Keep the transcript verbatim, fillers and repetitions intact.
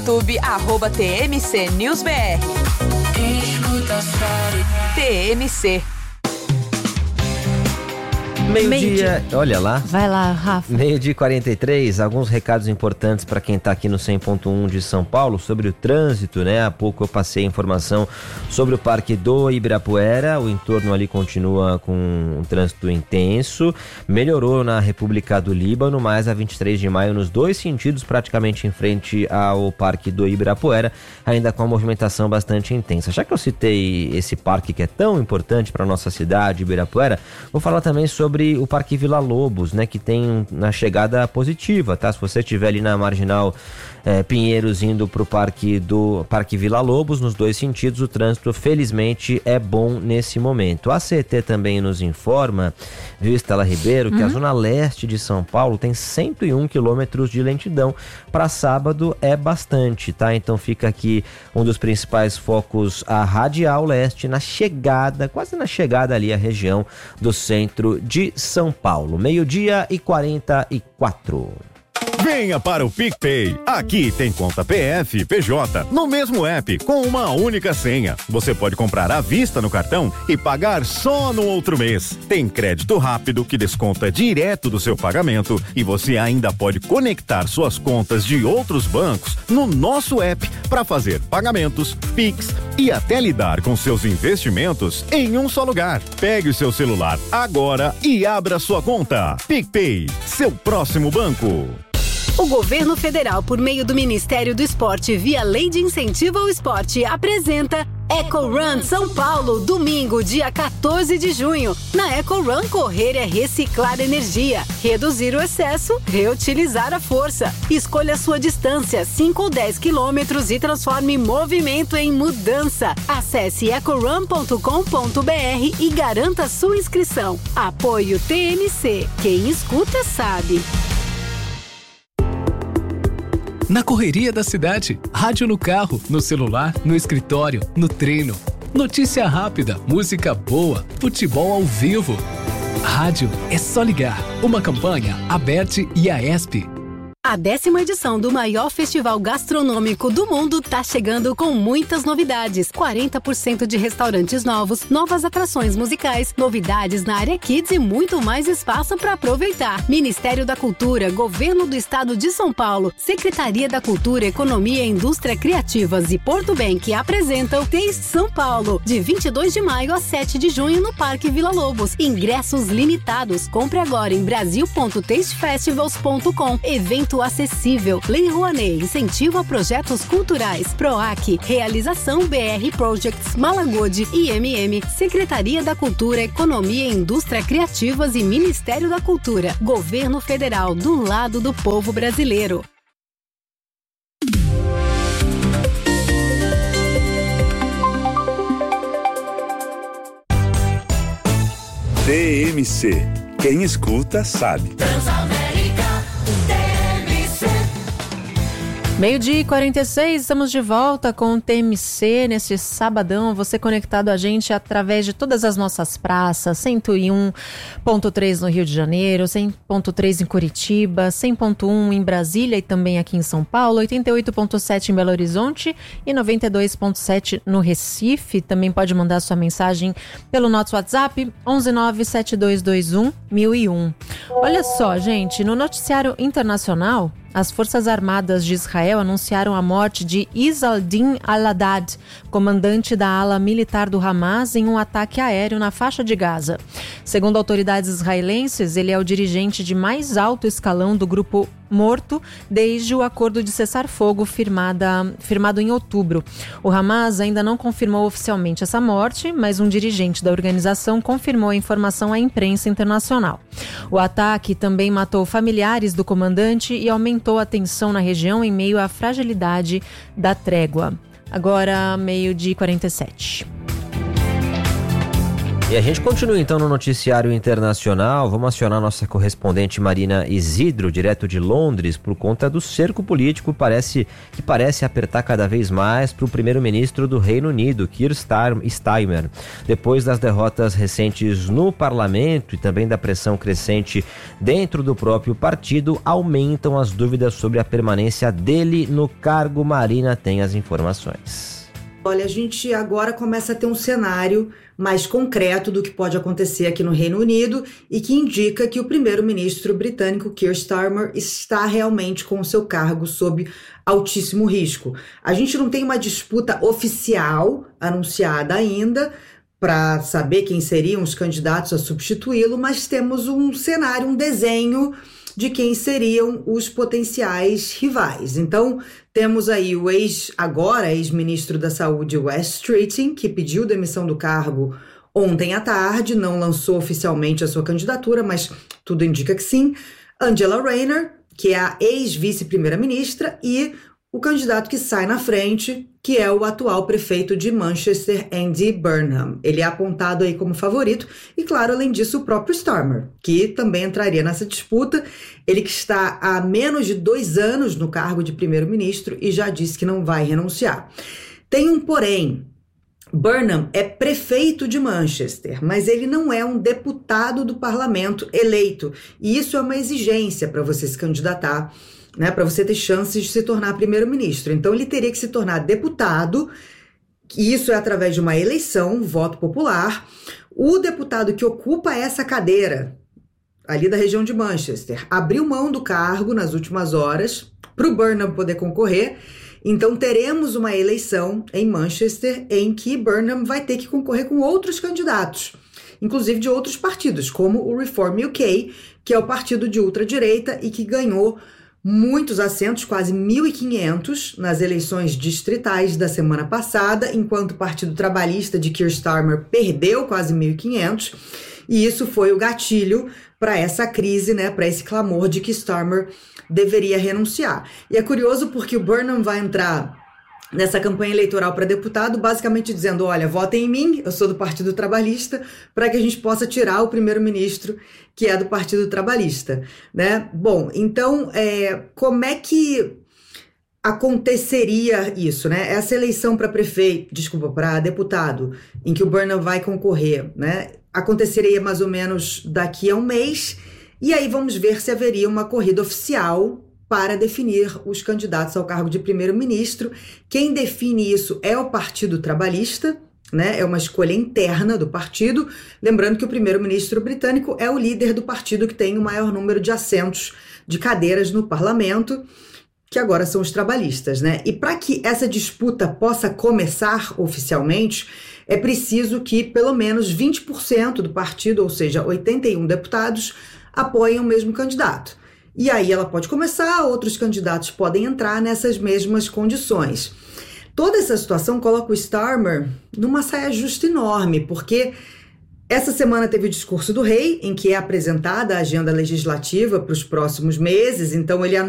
YouTube, arroba T M C News B R. T M C. Meio-dia, olha lá. Vai lá, Rafa. Meio-dia e quarenta e três, alguns recados importantes para quem está aqui no cem ponto um de São Paulo sobre o trânsito, né? Há pouco eu passei informação sobre o Parque do Ibirapuera, o entorno ali continua com um trânsito intenso, melhorou na República do Líbano, mas a vinte e três de maio nos dois sentidos, praticamente em frente ao Parque do Ibirapuera, ainda com a movimentação bastante intensa. Já que eu citei esse parque que é tão importante para nossa cidade, Ibirapuera, vou falar também sobre Sobre o Parque Vila Lobos, né, que tem uma chegada positiva, tá? Se você estiver ali na Marginal é, Pinheiros indo para o Parque do Parque Vila Lobos, nos dois sentidos, o trânsito felizmente é bom nesse momento. A C T também nos informa, viu, Estela Ribeiro, que uhum. a zona leste de São Paulo tem cento e um quilômetros de lentidão. Para sábado é bastante, tá? Então fica aqui um dos principais focos, a Radial Leste, na chegada, quase na chegada ali à região do centro de São Paulo. Meio-dia e quarenta e quatro. Venha para o PicPay. Aqui tem conta P F, P J, no mesmo app, com uma única senha. Você pode comprar à vista no cartão e pagar só no outro mês. Tem crédito rápido que desconta direto do seu pagamento e você ainda pode conectar suas contas de outros bancos no nosso app para fazer pagamentos, Pix e até lidar com seus investimentos em um só lugar. Pegue o seu celular agora e abra sua conta. PicPay, seu próximo banco. O governo federal, por meio do Ministério do Esporte, via Lei de Incentivo ao Esporte, apresenta Eco Run São Paulo, domingo, dia quatorze de junho. Na Eco Run, correr é reciclar energia, reduzir o excesso, reutilizar a força. Escolha a sua distância, cinco ou dez quilômetros, e transforme movimento em mudança. Acesse eco run ponto com ponto b r e garanta sua inscrição. Apoio T M C. Quem escuta sabe. Na correria da cidade, rádio no carro, no celular, no escritório, no treino. Notícia rápida, música boa, futebol ao vivo. Rádio é só ligar. Uma campanha, Aberte e a ESP. A décima edição do maior festival gastronômico do mundo tá chegando com muitas novidades. quarenta por cento de restaurantes novos, novas atrações musicais, novidades na área Kids e muito mais espaço para aproveitar. Ministério da Cultura, Governo do Estado de São Paulo, Secretaria da Cultura, Economia e Indústria Criativas e Porto Bank apresentam Taste São Paulo, de vinte e dois de maio a sete de junho no Parque Vila Lobos. Ingressos limitados. Compre agora em brasil ponto taste festivals ponto com. Evento acessível. Lei Rouanet, incentivo a projetos culturais. PROAC, realização B R Projects, Malagode, I M M, Secretaria da Cultura, Economia e Indústria Criativas e Ministério da Cultura. Governo Federal, do lado do povo brasileiro. T M C. Quem escuta sabe. Meio-dia e quarenta e seis, estamos de volta com o T M C neste sabadão. Você conectado a gente através de todas as nossas praças, cento e um ponto três no Rio de Janeiro, cem ponto três em Curitiba, cem ponto um em Brasília e também aqui em São Paulo, oitenta e oito ponto sete em Belo Horizonte e noventa e dois ponto sete no Recife. Também pode mandar sua mensagem pelo nosso WhatsApp, onze nove sete dois dois um mil e um. Olha só, gente, no noticiário internacional, as Forças Armadas de Israel anunciaram a morte de Izzaldin al-Haddad, comandante da ala militar do Hamas, em um ataque aéreo na faixa de Gaza. Segundo autoridades israelenses, ele é o dirigente de mais alto escalão do grupo morto desde o acordo de cessar-fogo firmada, firmado em outubro. O Hamas ainda não confirmou oficialmente essa morte, mas um dirigente da organização confirmou a informação à imprensa internacional. O ataque também matou familiares do comandante e aumentou a tensão na região em meio à fragilidade da trégua. Agora, meio-dia e quarenta e sete. E a gente continua então no noticiário internacional. Vamos acionar nossa correspondente Marina Isidro, direto de Londres, por conta do cerco político parece, que parece apertar cada vez mais para o primeiro-ministro do Reino Unido, Keir Starmer. Depois das derrotas recentes no parlamento e também da pressão crescente dentro do próprio partido, aumentam as dúvidas sobre a permanência dele no cargo. Marina tem as informações. Olha, a gente agora começa a ter um cenário mais concreto do que pode acontecer aqui no Reino Unido e que indica que o primeiro-ministro britânico Keir Starmer está realmente com o seu cargo sob altíssimo risco. A gente não tem uma disputa oficial anunciada ainda para saber quem seriam os candidatos a substituí-lo, mas temos um cenário, um desenho de quem seriam os potenciais rivais. Então, temos aí o ex, agora ex-ministro da Saúde, Wes Streeting, que pediu demissão do cargo ontem à tarde, não lançou oficialmente a sua candidatura, mas tudo indica que sim. Angela Rayner, que é a ex-vice-primeira-ministra, e o candidato que sai na frente, que é o atual prefeito de Manchester, Andy Burnham. Ele é apontado aí como favorito e, claro, além disso, o próprio Starmer, que também entraria nessa disputa. Ele que está há menos de dois anos no cargo de primeiro-ministro e já disse que não vai renunciar. Tem um porém. Burnham é prefeito de Manchester, mas ele não é um deputado do parlamento eleito. E isso é uma exigência para você se candidatar, né, para você ter chances de se tornar primeiro-ministro. Então ele teria que se tornar deputado, e isso é através de uma eleição, voto popular. O deputado que ocupa essa cadeira, ali da região de Manchester, abriu mão do cargo nas últimas horas para o Burnham poder concorrer. Então teremos uma eleição em Manchester em que Burnham vai ter que concorrer com outros candidatos, inclusive de outros partidos, como o Reform U K, que é o partido de ultradireita e que ganhou muitos assentos, quase mil e quinhentos, nas eleições distritais da semana passada, enquanto o Partido Trabalhista de Keir Starmer perdeu quase mil e quinhentos, e isso foi o gatilho para essa crise, né, para esse clamor de que Starmer deveria renunciar. E é curioso porque o Burnham vai entrar nessa campanha eleitoral para deputado, basicamente dizendo, olha, votem em mim, eu sou do Partido Trabalhista, para que a gente possa tirar o primeiro-ministro que é do Partido Trabalhista, né? Bom, então, é, como é que aconteceria isso, né? Essa eleição para prefeito, desculpa, para deputado, em que o Burnham vai concorrer, né? Aconteceria mais ou menos daqui a um mês, e aí vamos ver se haveria uma corrida oficial para definir os candidatos ao cargo de primeiro-ministro. Quem define isso é o Partido Trabalhista, né? É uma escolha interna do partido. Lembrando que o primeiro-ministro britânico é o líder do partido que tem o maior número de assentos, de cadeiras no parlamento, que agora são os trabalhistas, né? E para que essa disputa possa começar oficialmente, é preciso que pelo menos vinte por cento do partido, ou seja, oitenta e um deputados, apoiem o mesmo candidato. E aí ela pode começar, outros candidatos podem entrar nessas mesmas condições. Toda essa situação coloca o Starmer numa saia justa enorme, porque essa semana teve o discurso do rei, em que é apresentada a agenda legislativa para os próximos meses, então ele